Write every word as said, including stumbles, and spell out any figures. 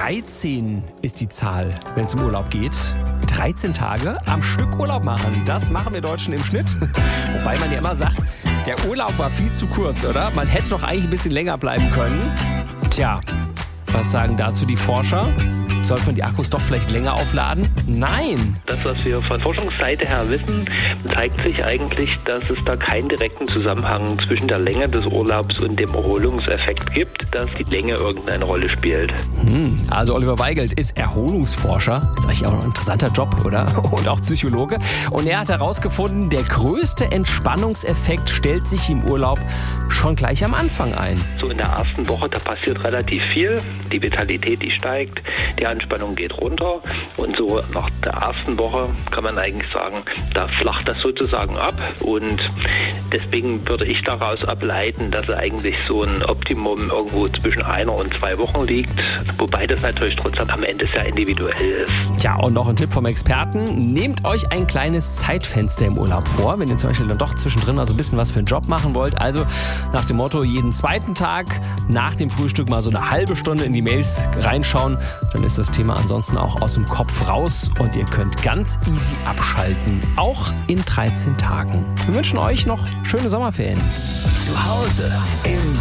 dreizehn ist die Zahl, wenn es um Urlaub geht. dreizehn Tage am Stück Urlaub machen. Das machen wir Deutschen im Schnitt. Wobei man ja immer sagt, der Urlaub war viel zu kurz, oder? Man hätte doch eigentlich ein bisschen länger bleiben können. Tja, was sagen dazu die Forscher? Sollte man die Akkus doch vielleicht länger aufladen? Nein! Das, was wir von Forschungsseite her wissen, zeigt sich eigentlich, dass es da keinen direkten Zusammenhang zwischen der Länge des Urlaubs und dem Erholungseffekt gibt, dass die Länge irgendeine Rolle spielt. Hm, also Oliver Weigelt ist Erholungsforscher. Das ist eigentlich auch ein interessanter Job, oder? Und auch Psychologe. Und er hat herausgefunden, der größte Entspannungseffekt stellt sich im Urlaub schon gleich am Anfang ein. So in der ersten Woche, da passiert relativ viel. Die Vitalität, die steigt, die Anspannung geht runter. Und so nach der ersten Woche kann man eigentlich sagen, da flacht das sozusagen ab. Und deswegen würde ich daraus ableiten, dass eigentlich so ein Optimum irgendwo zwischen einer und zwei Wochen liegt. Wobei das natürlich trotzdem am Ende sehr individuell ist. Ja, und noch ein Tipp vom Experten. Nehmt euch ein kleines Zeitfenster im Urlaub vor, wenn ihr zum Beispiel dann doch zwischendrin mal so ein bisschen was für einen Job machen wollt. Also nach dem Motto, jeden zweiten Tag nach dem Frühstück mal so eine halbe Stunde in die Mails reinschauen. Dann ist das Thema ansonsten auch aus dem Kopf raus und ihr könnt ganz easy abschalten. Auch in dreizehn Tagen. Wir wünschen euch noch schöne Sommerferien. Zu Hause im